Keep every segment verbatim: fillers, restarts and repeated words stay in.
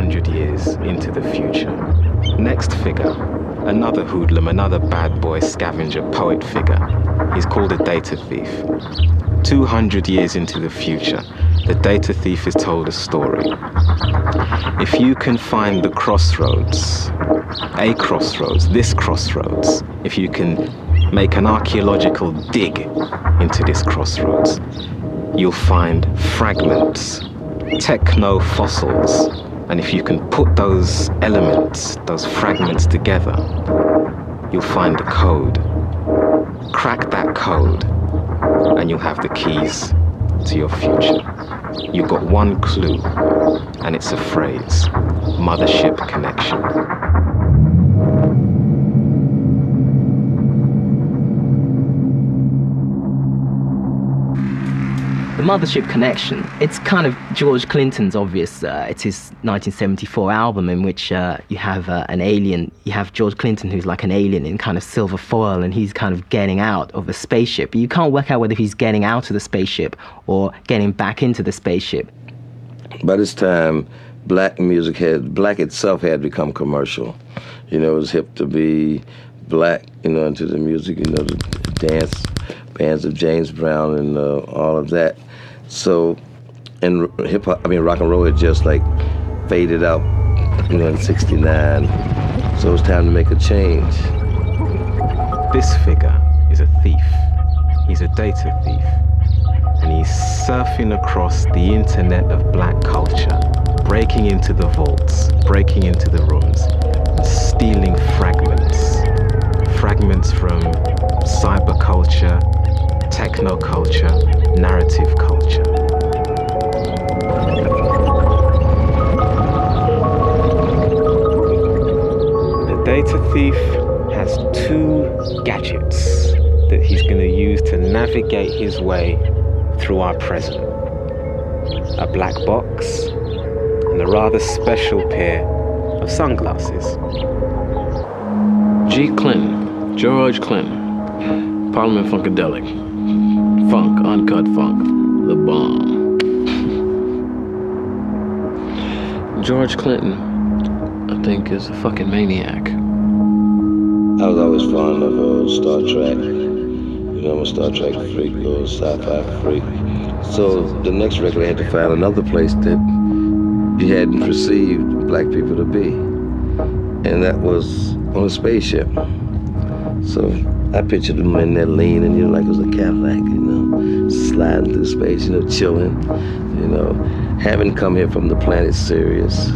hundred years into the future. Next figure, another hoodlum, another bad boy scavenger poet figure. He's called a data thief. two hundred years into the future, the data thief is told a story. If you can find the crossroads, a crossroads, this crossroads, if you can make an archaeological dig into this crossroads, you'll find fragments, techno-fossils, and if you can put those elements, those fragments together, you'll find the code. Crack that code, and you'll have the keys to your future. You've got one clue, and it's a phrase: Mothership Connection. The Mothership Connection, it's kind of George Clinton's obvious, uh, it's his nineteen seventy-four album in which uh, you have uh, an alien, you have George Clinton who's like an alien in kind of silver foil, and he's kind of getting out of a spaceship. You can't work out whether he's getting out of the spaceship or getting back into the spaceship. By this time, black music had, black itself had become commercial. You know, it was hip to be black, you know, into the music, you know, the dance bands of James Brown and uh, all of that. So, and hip hop, I mean, rock and roll had just like faded out, you know, in sixty-nine. So it was time to make a change. This figure is a thief. He's a data thief. And he's surfing across the internet of black culture, breaking into the vaults, breaking into the rooms, and stealing fragments. Fragments from cyber culture, techno culture, narrative culture. The data thief has two gadgets that he's going to use to navigate his way through our present. A black box and a rather special pair of sunglasses. G. Clinton, George Clinton, Parliament Funkadelic. Funk, uncut funk, the bomb. George Clinton, I think, is a fucking maniac. I was always fond of uh, Star Trek. You know, I'm a Star Trek freak, or a sci-fi freak. So the next record, I had to find another place that you hadn't perceived black people to be. And that was on a spaceship. So I pictured them in there leaning, you know, like it was a Cadillac, you know, sliding through space, you know, chilling, you know, having come here from the planet Sirius.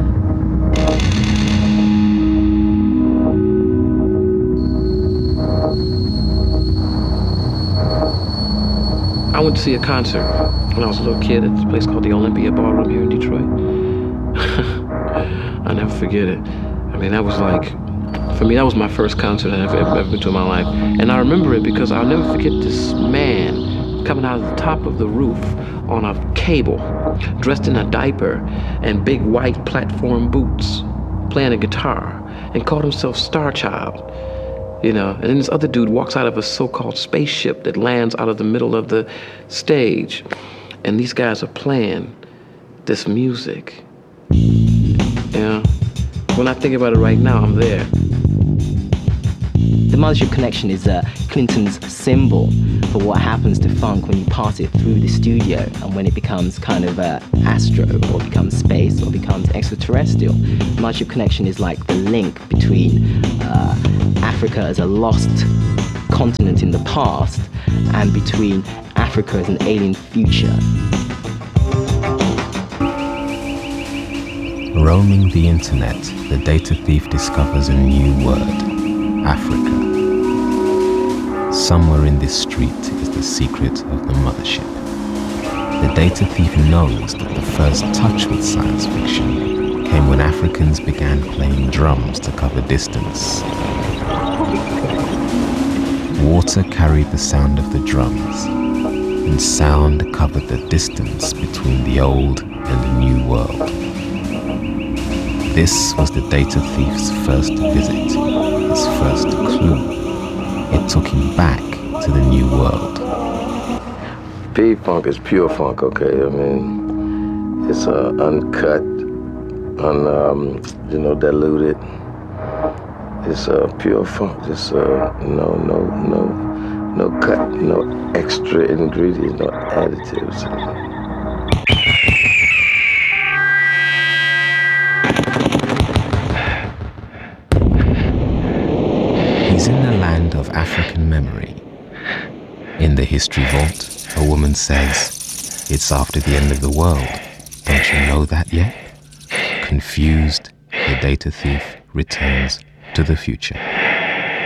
I went to see a concert when I was a little kid at this place called the Olympia Ballroom here in Detroit. I'll never forget it. I mean, that was like, for me, that was my first concert I've ever, ever been to in my life. And I remember it because I'll never forget this man coming out of the top of the roof on a cable, dressed in a diaper and big white platform boots, playing a guitar, and called himself Star Child. You know, and then this other dude walks out of a so-called spaceship that lands out of the middle of the stage. And these guys are playing this music. Yeah. When I think about it right now, I'm there. The Mothership Connection is uh, Clinton's symbol for what happens to funk when you pass it through the studio and when it becomes kind of uh, astro or becomes space or becomes extraterrestrial. The Mothership Connection is like the link between uh, Africa as a lost continent in the past and between Africa as an alien future. Roaming the internet, the data thief discovers a new word: Africa. Somewhere in this street is the secret of the mothership. The data thief knows that the first touch with science fiction came when Africans began playing drums to cover distance. Water carried the sound of the drums, and sound covered the distance between the old and the new world. This was the data thief's first visit, his first clue. It took him back to the new world. P-Funk is pure funk, okay? I mean, it's uh, uncut, un, um, you know, diluted. It's uh, pure funk. Just uh, no, no, no, no cut, no extra ingredients, no additives. He's in the land of African memory. In the history vault, a woman says, "It's after the end of the world. Don't you know that yet?" Confused, the data thief returns to the future.